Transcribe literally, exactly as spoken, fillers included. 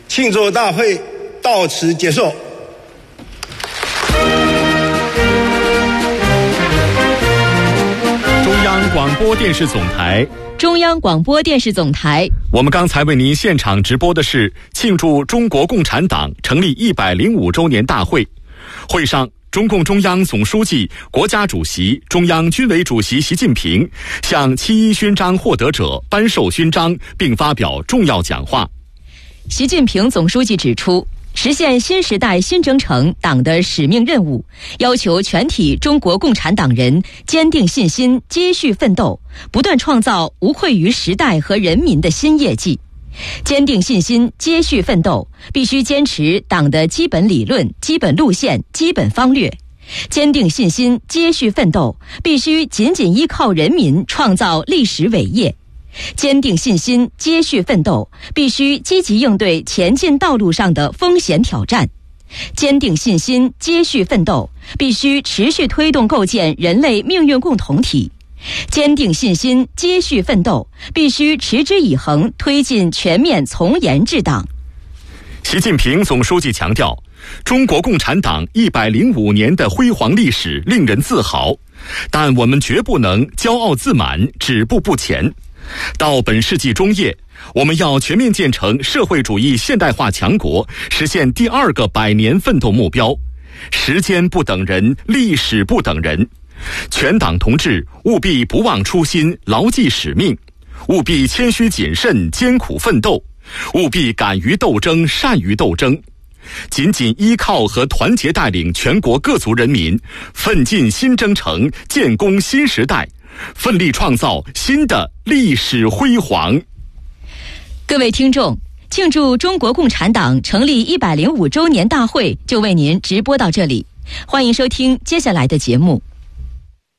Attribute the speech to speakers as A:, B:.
A: 庆祝大会到此结束。
B: 中央广播电视总台，
C: 中央广播电视总台。
B: 我们刚才为您现场直播的是庆祝中国共产党成立一百零五周年大会。会上，中共中央总书记、国家主席、中央军委主席习近平向七一勋章获得者颁授勋章，并发表重要讲话。
C: 习近平总书记指出，实现新时代新征程党的使命任务，要求全体中国共产党人坚定信心，接续奋斗，不断创造无愧于时代和人民的新业绩。坚定信心，接续奋斗，必须坚持党的基本理论、基本路线、基本方略。坚定信心，接续奋斗，必须紧紧依靠人民，创造历史伟业。坚定信心，接续奋斗，必须积极应对前进道路上的风险挑战。坚定信心，接续奋斗，必须持续推动构建人类命运共同体。坚定信心，接续奋斗，必须持之以恒推进全面从严治党。
B: 习近平总书记强调，中国共产党一百零五年的辉煌历史令人自豪，但我们绝不能骄傲自满、止步不前。到本世纪中叶，我们要全面建成社会主义现代化强国，实现第二个百年奋斗目标。时间不等人，历史不等人。全党同志务必不忘初心，牢记使命，务必谦虚谨慎，艰苦奋斗，务必敢于斗争，善于斗争。紧紧依靠和团结带领全国各族人民，奋进新征程，建功新时代，奋力创造新的历史辉煌。
C: 各位听众，庆祝中国共产党成立一百零五周年大会就为您直播到这里，欢迎收听接下来的节目。